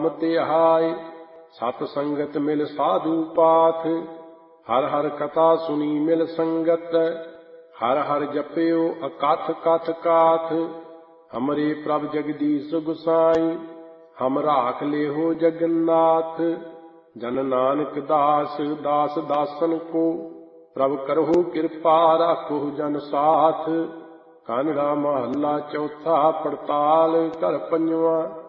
ਧਿਆਏ। ਸਤ ਸੰਗਤ ਮਿਲ ਸਾਧੂ ਪਾਠ, ਹਰ ਹਰ ਕਥਾ ਸੁਣੀ ਮਿਲ ਸੰਗਤ। ਹਰ ਹਰ ਜਪਿਓ ਅਕਥ ਕਥ ਕਾਥ, ਹਮਰੇ ਪ੍ਰਭ ਜਗਦੀਸ਼ ਗੁਸਾਈ। ਹਮ ਰਾਖ ਲਿਹੋ ਜਗन्नाथ, ਜਨ ਨਾਨਕ ਦਾਸ ਦਾਸ ਦਾਸਨ ਕੋ। ਪ੍ਰਭ ਕਰਹੁ ਕਿਰਪਾ ਰਾਖੋ ਜਨ ਸਾਥ। ਕਾਨੜਾ ਮਹੱਲਾ ਚੌਥਾ। ਪੜਤਾਲ ਘਰ ਪੰਜਵਾਂ।